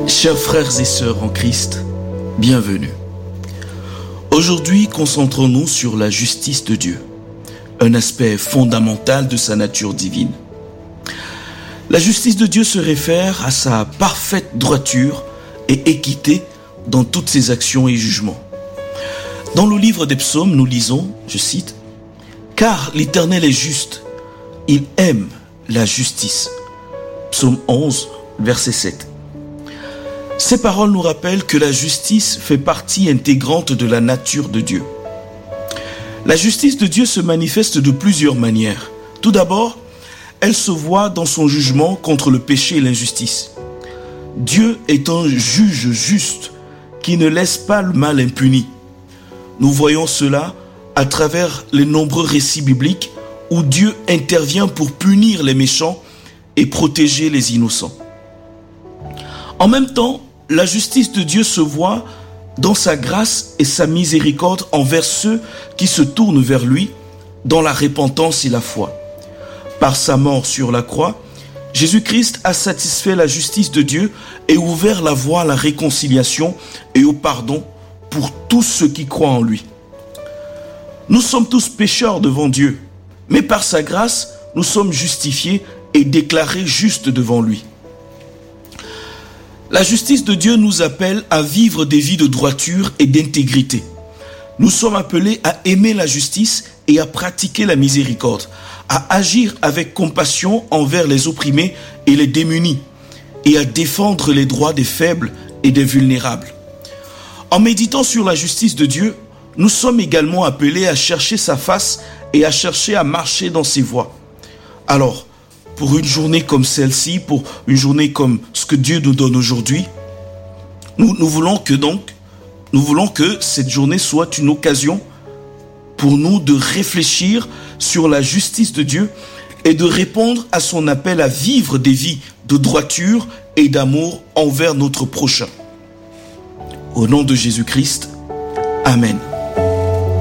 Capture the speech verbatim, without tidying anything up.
Chers frères et sœurs en Christ, bienvenue. Aujourd'hui, concentrons-nous sur la justice de Dieu, un aspect fondamental de sa nature divine. La justice de Dieu se réfère à sa parfaite droiture et équité dans toutes ses actions et jugements. Dans le livre des psaumes, nous lisons, je cite, « Car l'Éternel est juste, il aime la justice ». Psaume onze, verset sept. Ces paroles nous rappellent que la justice fait partie intégrante de la nature de Dieu. La justice de Dieu se manifeste de plusieurs manières. Tout d'abord, elle se voit dans son jugement contre le péché et l'injustice. Dieu est un juge juste qui ne laisse pas le mal impuni. Nous voyons cela à travers les nombreux récits bibliques où Dieu intervient pour punir les méchants et protéger les innocents. En même temps, la justice de Dieu se voit dans sa grâce et sa miséricorde envers ceux qui se tournent vers lui dans la repentance et la foi. Par sa mort sur la croix, Jésus-Christ a satisfait la justice de Dieu et ouvert la voie à la réconciliation et au pardon pour tous ceux qui croient en lui. Nous sommes tous pécheurs devant Dieu, mais par sa grâce, nous sommes justifiés et déclarés justes devant lui. La justice de Dieu nous appelle à vivre des vies de droiture et d'intégrité. Nous sommes appelés à aimer la justice et à pratiquer la miséricorde, à agir avec compassion envers les opprimés et les démunis, et à défendre les droits des faibles et des vulnérables. En méditant sur la justice de Dieu, nous sommes également appelés à chercher sa face et à chercher à marcher dans ses voies. Alors, pour une journée comme celle-ci, pour une journée comme ce que Dieu nous donne aujourd'hui, nous, nous voulons que donc, nous voulons que cette journée soit une occasion pour nous de réfléchir sur la justice de Dieu et de répondre à son appel à vivre des vies de droiture et d'amour envers notre prochain. Au nom de Jésus-Christ, Amen.